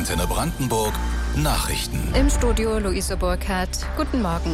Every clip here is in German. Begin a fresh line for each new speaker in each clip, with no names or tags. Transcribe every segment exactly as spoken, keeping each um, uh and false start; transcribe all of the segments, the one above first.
Antenne Brandenburg Nachrichten.
Im Studio Luise Burkhardt. Guten Morgen.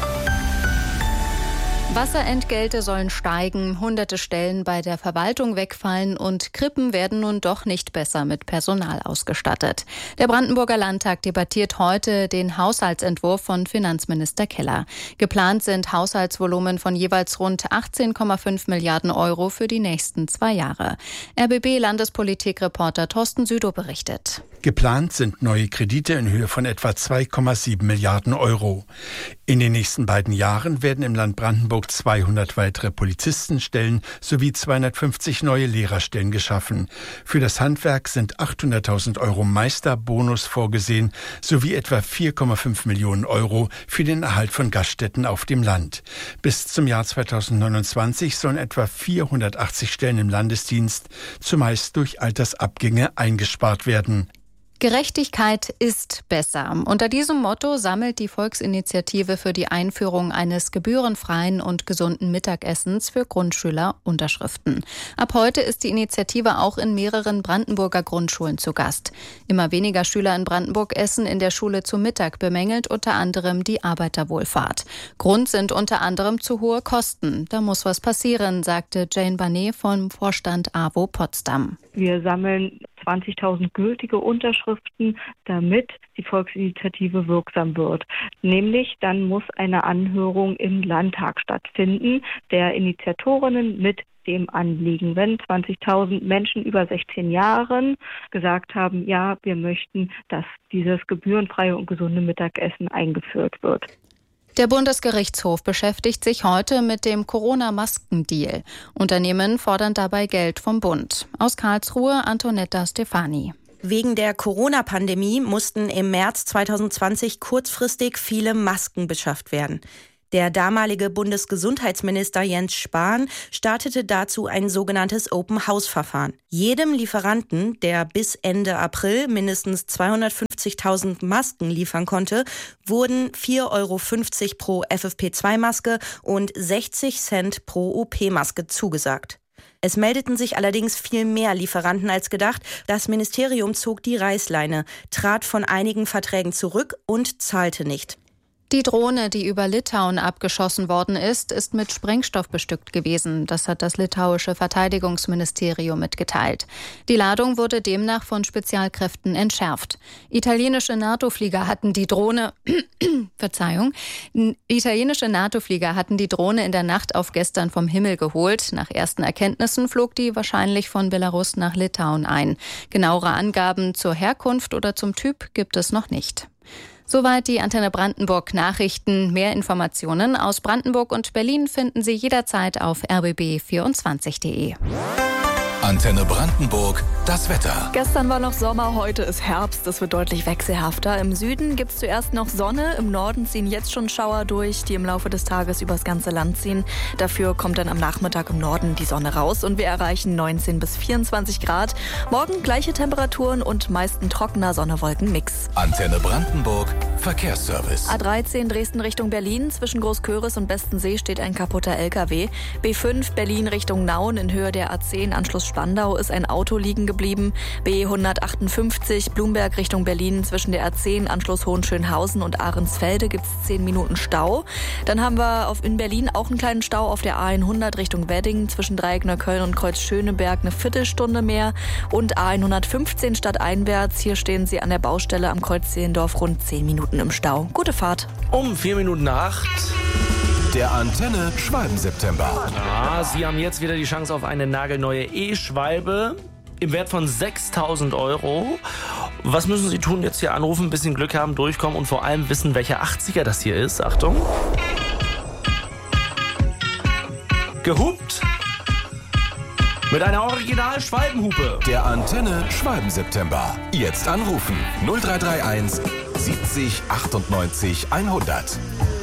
Wasserentgelte sollen steigen, hunderte Stellen bei der Verwaltung wegfallen und Krippen werden nun doch nicht besser mit Personal ausgestattet. Der Brandenburger Landtag debattiert heute den Haushaltsentwurf von Finanzminister Keller. Geplant sind Haushaltsvolumen von jeweils rund achtzehn Komma fünf Milliarden Euro für die nächsten zwei Jahre. R B B-Landespolitikreporter Thorsten Südow berichtet.
Geplant sind neue Kredite in Höhe von etwa zwei Komma sieben Milliarden Euro. In den nächsten beiden Jahren werden im Land Brandenburg zweihundert weitere Polizistenstellen sowie zweihundertfünfzig neue Lehrerstellen geschaffen. Für das Handwerk sind achthunderttausend Euro Meisterbonus vorgesehen, sowie etwa vier Komma fünf Millionen Euro für den Erhalt von Gaststätten auf dem Land. Bis zum Jahr zweitausendneunundzwanzig sollen etwa vierhundertachtzig Stellen im Landesdienst, zumeist durch Altersabgänge, eingespart werden.
Gerechtigkeit ist besser. Unter diesem Motto sammelt die Volksinitiative für die Einführung eines gebührenfreien und gesunden Mittagessens für Grundschüler Unterschriften. Ab heute ist die Initiative auch in mehreren Brandenburger Grundschulen zu Gast. Immer weniger Schüler in Brandenburg essen in der Schule zu Mittag, bemängelt unter anderem die Arbeiterwohlfahrt. Grund sind unter anderem zu hohe Kosten. Da muss was passieren, sagte Jane Barnet vom Vorstand A W O Potsdam.
Wir sammeln zwanzigtausend gültige Unterschriften, damit die Volksinitiative wirksam wird. Nämlich dann muss eine Anhörung im Landtag stattfinden, der Initiatorinnen mit dem Anliegen. Wenn zwanzigtausend Menschen über sechzehn Jahren gesagt haben, ja, wir möchten, dass dieses gebührenfreie und gesunde Mittagessen eingeführt wird.
Der Bundesgerichtshof beschäftigt sich heute mit dem Corona-Masken-Deal. Unternehmen fordern dabei Geld vom Bund. Aus Karlsruhe Antonetta Stefani.
Wegen der Corona-Pandemie mussten im März zweitausendzwanzig kurzfristig viele Masken beschafft werden. Der damalige Bundesgesundheitsminister Jens Spahn startete dazu ein sogenanntes Open-House-Verfahren. Jedem Lieferanten, der bis Ende April mindestens zweihundertfünfzigtausend Masken liefern konnte, wurden vier Euro fünfzig pro F F P zwei Maske und sechzig Cent pro O P-Maske zugesagt. Es meldeten sich allerdings viel mehr Lieferanten als gedacht. Das Ministerium zog die Reißleine, trat von einigen Verträgen zurück und zahlte nicht.
Die Drohne, die über Litauen abgeschossen worden ist, ist mit Sprengstoff bestückt gewesen. Das hat das litauische Verteidigungsministerium mitgeteilt. Die Ladung wurde demnach von Spezialkräften entschärft. Italienische NATO-Flieger hatten die Drohne, Verzeihung, italienische NATO-Flieger hatten die Drohne in der Nacht auf gestern vom Himmel geholt. Nach ersten Erkenntnissen flog die wahrscheinlich von Belarus nach Litauen ein. Genauere Angaben zur Herkunft oder zum Typ gibt es noch nicht. Soweit die Antenne Brandenburg Nachrichten. Mehr Informationen aus Brandenburg und Berlin finden Sie jederzeit auf r b b vierundzwanzig punkt de.
Antenne Brandenburg, das Wetter.
Gestern war noch Sommer, heute ist Herbst. Es wird deutlich wechselhafter. Im Süden gibt es zuerst noch Sonne. Im Norden ziehen jetzt schon Schauer durch, die im Laufe des Tages übers ganze Land ziehen. Dafür kommt dann am Nachmittag im Norden die Sonne raus und wir erreichen neunzehn bis vierundzwanzig Grad. Morgen gleiche Temperaturen und meist ein trockener Sonne-Wolken-Mix.
Antenne Brandenburg, Verkehrsservice.
A dreizehn Dresden Richtung Berlin. Zwischen Großköris und Bestensee steht ein kaputter L K W. B fünf Berlin Richtung Nauen in Höhe der A zehn Anschluss Spandau ist ein Auto liegen geblieben. B hundertachtundfünfzig Blumberg Richtung Berlin zwischen der A zehn Anschluss Hohenschönhausen und Ahrensfelde gibt es zehn Minuten Stau. Dann haben wir auf, in Berlin auch einen kleinen Stau auf der A hundert Richtung Wedding zwischen Dreieck Neukölln und Kreuz Schöneberg eine Viertelstunde mehr. Und A hundertfünfzehn stadteinwärts. Hier stehen Sie an der Baustelle am Kreuz Zehlendorf rund zehn Minuten im Stau. Gute Fahrt.
Um vier Minuten nach acht.
Der Antenne Schwalben-September.
Ah, Sie haben jetzt wieder die Chance auf eine nagelneue E-Schwalbe im Wert von sechstausend Euro. Was müssen Sie tun? Jetzt hier anrufen, ein bisschen Glück haben, durchkommen und vor allem wissen, welcher achtziger das hier ist. Achtung. Gehupt. Mit einer Original-Schwalbenhupe.
Der Antenne Schwalben-September. Jetzt anrufen. null drei drei eins siebzig achtundneunzig hundert.